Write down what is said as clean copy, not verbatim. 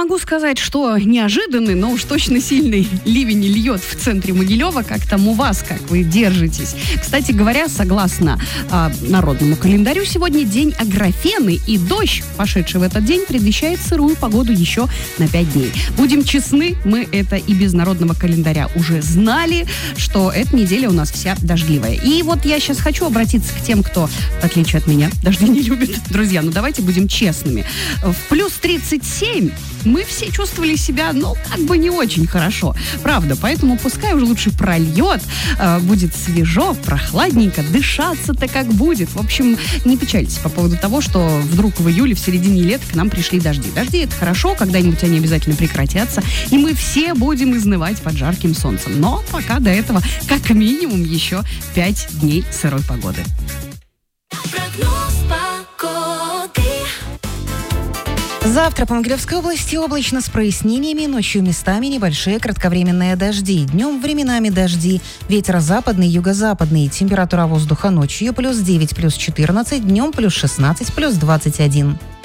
могу сказать, что неожиданный, но уж точно сильный ливень льет в центре Могилева. Как там у вас, как вы держитесь? Кстати говоря, согласно народному календарю, сегодня день Аграфены, и дождь, пошедший в этот день, предвещает сырую погоду еще на 5 дней. Будем честны, мы это и без народного календаря уже знали, что эта неделя у нас вся дождливая. И вот я сейчас хочу обратиться к тем, кто, в отличие от меня, дожди не любит. Друзья, ну давайте будем честными. В плюс 37 мы все чувствовали себя, как бы не очень хорошо. Правда, поэтому пускай уже лучше прольет, будет свежо, прохладненько, дышаться-то как будет. В общем, не печальтесь по поводу того, что вдруг в июле, в середине лета к нам пришли дожди. Дожди — это хорошо, когда-нибудь они обязательно прекратятся, и мы все будем изнывать под жарким солнцем. Но пока до этого как минимум еще 5 дней сырой погоды. Завтра по Могилевской области облачно с прояснениями, ночью местами небольшие кратковременные дожди. Днем временами дожди. Ветер западный, юго-западный. Температура воздуха ночью +9, +14, днем +16, +21.